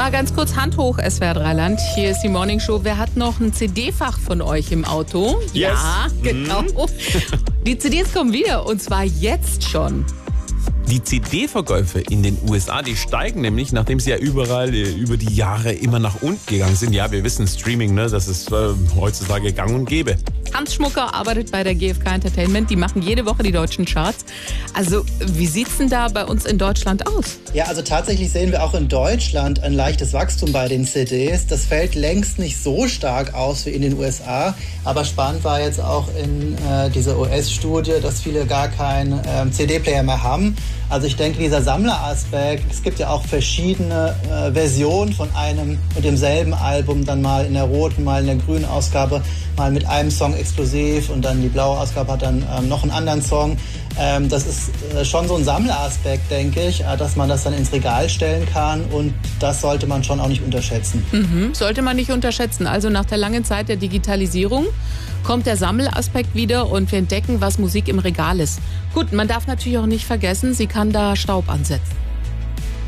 Mal ganz kurz Hand hoch, SWR 3 Land. Hier ist die Morning Show. Wer hat noch ein CD-Fach von euch im Auto? Yes. Ja, genau. Die CDs kommen wieder und zwar jetzt schon. Die CD-Verkäufe in den USA, die steigen nämlich, nachdem sie ja überall über die Jahre immer nach unten gegangen sind. Ja, wir wissen, Streaming, ne, das ist heutzutage gang und gäbe. Hans Schmucker arbeitet bei der GfK Entertainment. Die machen jede Woche die deutschen Charts. Also, wie sieht's denn da bei uns in Deutschland aus? Ja, also tatsächlich sehen wir auch in Deutschland ein leichtes Wachstum bei den CDs. Das fällt längst nicht so stark aus wie in den USA. Aber spannend war jetzt auch in dieser US-Studie, dass viele gar keinen CD-Player mehr haben. Also ich denke, dieser Sammleraspekt, es gibt ja auch verschiedene Versionen von einem und demselben Album, dann mal in der roten, mal in der grünen Ausgabe, mal mit einem Song exklusiv und dann die blaue Ausgabe hat dann noch einen anderen Song. Das ist schon so ein Sammleraspekt, denke ich, dass man das dann ins Regal stellen kann und das sollte man schon auch nicht unterschätzen. Sollte man nicht unterschätzen. Also nach der langen Zeit der Digitalisierung kommt der Sammelaspekt wieder und wir entdecken, was Musik im Regal ist. Gut, man darf natürlich auch nicht vergessen, sie kann da Staub ansetzen.